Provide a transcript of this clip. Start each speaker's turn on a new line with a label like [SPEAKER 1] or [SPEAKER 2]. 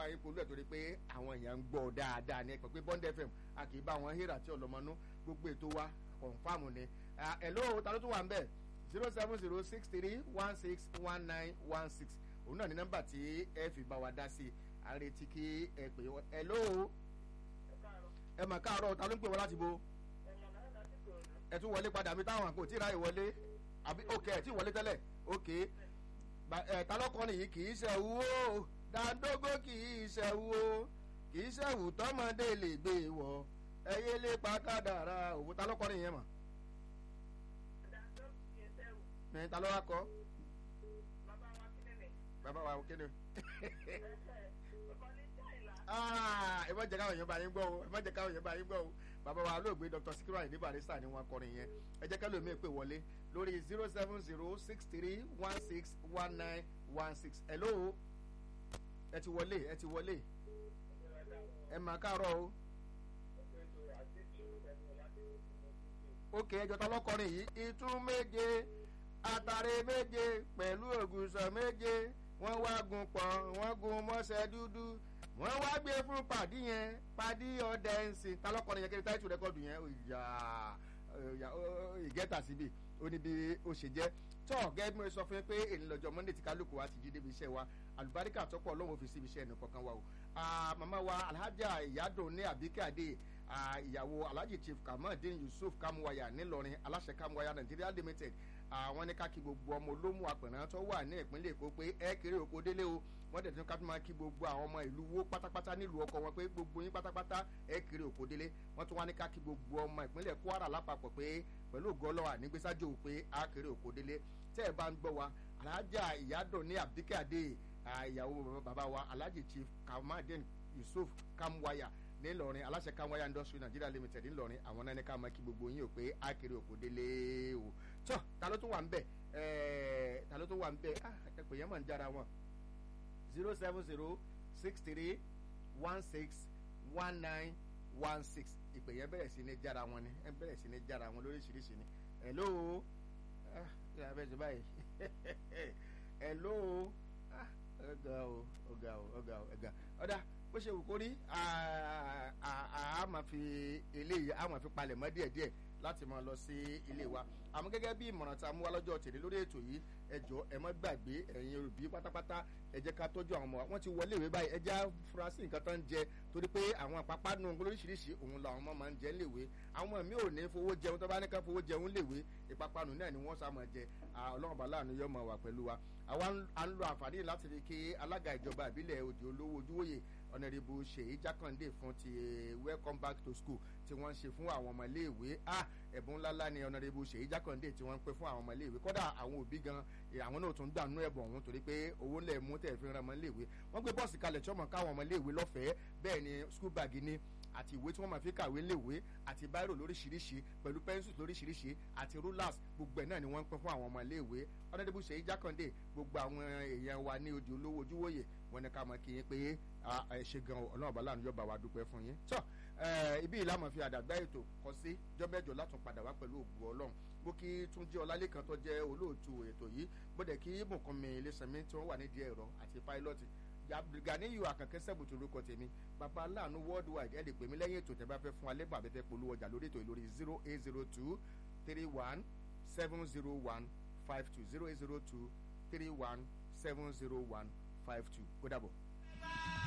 [SPEAKER 1] yín polú ẹ̀ torí pé àwọn èèyàn ń gbọ́ dáadáa ní ẹ̀pẹ́ pé Bond FM a kì í bá wọn híra tí ọlọ́mọnú gbogbo ètò wa kọ̀ǹfàmù ni. Hello, ta ló tún wà ń bẹ̀ 07063161916 òun náà ní nọ́mbà tí ẹ fi bá wa dá sí a retí kí ẹ pè wọ́n. Hello, ẹ mà káàárọ̀, ta ló ń pè wọ́n láti bo ẹ tún wọlé padà mi táwọn àpò tí ra ìwọlé àbí òkè ẹ tí wọlé tẹ́lẹ̀ òkè ta lọ́kọ́ni yìí kì í ṣẹ̀wú o Dàńdógó kì í ṣẹ̀wú o kì í ṣẹ̀wú tọ́mọdé lè gbé e wọ̀ ẹyẹ lè pa kádàrá òwò ta lọ́kọ́ni yẹn mà. ní ta ló wá kọ́ bàbá wa kíni ẹ má jẹ́ káwọn èèyàn bá yín gbọ́ o ẹ má jẹ́ káwọn èèyàn bá yín gbọ́ o bàbá wa olóògbé Dr. Sikiru Ayinde Barrister ni wọ́n kọrin yẹn ẹ jẹ́ kẹ́lò mi pè wọlé lórí 07063161916. Hello, ẹ ti wọlé ẹ mà káàárọ̀ o. ókè ẹjọ́ ta lọ́kọrin yìí itú méje àtàrẹ méje pẹ̀lú ògùsọ̀ méje wọ́n wá gun pọ̀ wọ́n gun mọ́sẹ̀ dúdú wọ́n wá gbé fún pàdí yẹn pàdí ọ̀dẹ̀ ẹ̀sìn ta lọ́kọrin yẹn kí ni táìtù rẹ́kọ̀dù yẹn ìgẹ́ta síbi ó ní bí ó ṣe jẹ́ tọ́ gẹ́gẹ́ bí mo sọ fún yín pé èyí lọ́jọ́ Monday tí kálukú wa ti jí débi iṣẹ́ wa àlùbáríkà tọ́pọ̀ Ọlọ́run fi síbi iṣẹ́ ẹnì kọ̀ọ̀kan wa o. Màmá wa Alhaja Ìyádùn ní Àbíkẹ́ Adé ìyàwó Alhaji Chief Kamaldeen Yusuf Kamuwaya nílọrin aláṣẹ Kamuwaya Nigeria Limited àwọn ní ká kí gbogbo ọmọ olómù àpẹ̀rẹ̀ tó wà ní ìpínlẹ̀ Èkó pé ẹ kéré oko délé o wọ́n dẹ̀ tún ká tó máa kí gbogbo àwọn ọmọ ìlú Wó pátápátá nílùú ọkọ wọn pé gbogbo yín pátápátá ẹ kéré oko délé wọ́n tún wá ní ká kí gbogbo ọmọ ìpínlẹ̀ Kwara lápapọ̀ pé pẹ̀lú ògọ́lọ́wà nígbèsájò pé a kéré oko délé tẹ́ ẹ bá ń gbọ́ wa Alhaja Ìyádùn ní Àbíkẹ́ Adé ìyàwó bàbá wa Alhaji Chief Kamaldeen Yusuf Kamuwaya nílọrin aláṣẹ Kamuwaya Industry Nigeria Limited nílọrin àwọn náà ní ká máa kí gbogbo yín o pé a kéré oko délé o. tọ́ ta ló tún wà ń bẹ̀ ẹ̀pẹ̀ yẹn máa ń jára wọn 07063161916 ìpè yẹn bẹ̀rẹ̀ sí ní jára wọn ni ẹ bẹ̀rẹ̀ sí ní jára wọn lóríṣiríṣi ni. Hello ṣe abẹ́ ṣe báyìí hello ọ̀gá ọ̀dà bó ṣe wù kó rí a máa fi eléyìí a máa fi palẹ̀ mọ́ díẹ̀díẹ̀ láti máa lọ sí ilé wa àmọ́ gẹ́gẹ́ bí ìmọ̀ràn tá a mú wá lọ́jọ́ tèmi lórí ètò yìí ẹ jọ̀ọ́ ẹ má gbàgbé ẹ̀yin òbí pátápátá ẹ jẹ́ ká tọ́jú àwọn ọmọ wa wọ́n ti wọlé ìwé báyìí ẹ jẹ́ afurasí nǹkan tó ń jẹ torí pé àwọn àpapánu lóríṣiríṣi òun làwọn ọmọ máa ń jẹ léwe àwọn ọmọ mi ò ní fowó jẹun tó bá ní ká fowó jẹun léwe ìpapánu náà ni wọ́n sá máa jẹ Ọlọ́run bá láàánú yóò máa wà pẹ̀lú wa àwa à ń lo àǹfààní láti fi kí alága ìjọba ìbílẹ̀ Òdì Olówó Ojúwòye Honorable Ṣèyí Jákàndé fún ti welcome back to school tí wọ́n ń ṣe fún àwọn ọmọ iléèwé ẹ̀bùn ńláńlá ni Honorable Ṣèyí Jákàndé tí wọ́n ń pè fún àwọn ọmọ iléèwé kódà àwọn òbí gan àwọn náà tún gbà nú ẹ̀bùn ọ̀hún torí pé owó ńlẹ̀ mú tẹ̀ fi ran ọmọ iléèwé wọ́n gbé bọ́ọ̀sì kalẹ̀ tí wọ́n mọ̀ káwọn ọmọ iléèwé lọ́fẹ̀ẹ́ bẹ́ẹ̀ ni school bag ni àti ìwé tí wọ́n máa fi kàwé léwé àti báírò lóríṣiríṣi pẹ̀lú pẹ́ńsù lóríṣiríṣi àti rulers gbogbo ẹ̀ náà ni wọ́n ń pín fún àwọn ọmọ iléèwé Honorable Ṣèyí Jákàndé gbogbo àwọn èèyàn wa ní Òdì Olówó Ojúwòye wọn ní ká mọ̀ kí yín pé ẹ ṣe gan Ọlọ́run bá láàánú yọba wa dúpẹ́ fún yín tọ́ ibi ìlànà fi àdàgbà ètò kọ sí jọ́bẹ́jọ látún padà wá pẹ̀lú ògùn Ọlọ́run bó kí Túnjí Ọlálékan tó jẹ́ olóòtú ètò yìí bóde kí Bùnkúnmi Ilésanmí tí wọ́n wà nídìí ẹ̀rọ àti pílọ́tì Ganiyu Àkànkẹ́ Sẹ́bùtù lórúkọ tèmi bàbá aláàánú worldwide ẹ lè pè mí lẹ́yìn ètò tẹ́ bá fẹ́ fún alẹ́ bàbá tẹ́ polówó ọjà lórí ètò ìlórí 08023170152 08023170152 kó dàbọ̀.